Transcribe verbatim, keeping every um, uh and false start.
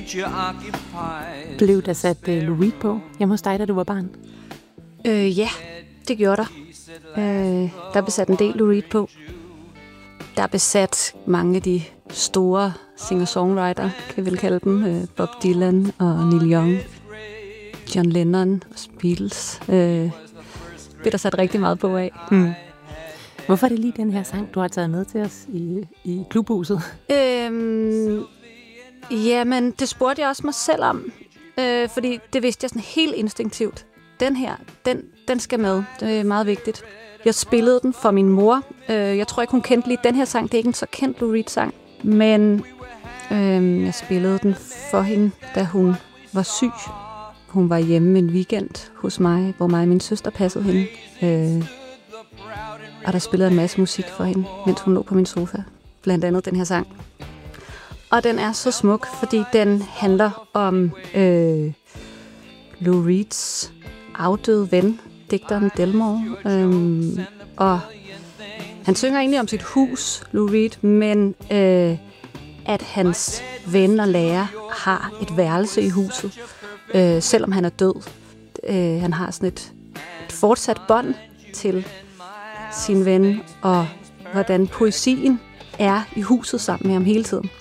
Blev der sat uh, Lou Reed på hjemme hos dig, da du var barn? Øh, ja, det gjorde der. Øh, der blev sat en del Lou Reed på. Der blev sat mange af de store singer-songwriter, kan vi vel kalde dem. Øh, Bob Dylan og Neil Young, John Lennon og Beatles. Øh, blev der sat rigtig meget på af. Mm. Hvorfor er det lige den her sang, du har taget med til os i, i klubhuset? Øhm, jamen, det spurgte jeg også mig selv om. Øh, fordi det vidste jeg sådan helt instinktivt. Den her, den, den skal med. Det er meget vigtigt. Jeg spillede den for min mor. Øh, jeg tror ikke, hun kendte lige den her sang. Det er ikke en så kendt Lou Reed-sang. Men øh, jeg spillede den for hende, da hun var syg. Hun var hjemme en weekend hos mig, hvor mig og min søster passede hende. Øh, og der spillede en masse musik for hende, mens hun lå på min sofa. Blandt andet den her sang. Og den er så smuk, fordi den handler om øh, Lou Reeds afdøde ven, digteren Delmore. Øhm, og han synger egentlig om sit hus, Lou Reed, men øh, at hans ven og lærer har et værelse i huset, øh, selvom han er død. Øh, han har sådan et, et fortsat bånd til sin ven, og hvordan poesien er i huset sammen med ham hele tiden.